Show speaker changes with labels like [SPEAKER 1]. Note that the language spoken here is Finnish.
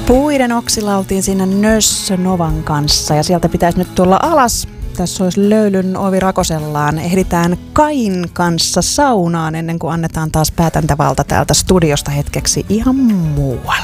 [SPEAKER 1] Puiden oksilla oltiin siinä Nössö Novan kanssa ja sieltä pitäisi nyt tulla alas. Tässä olisi löylyn ovi rakosellaan. Ehditään Kain kanssa saunaan ennen kuin annetaan taas päätäntävalta täältä studiosta hetkeksi ihan muualle.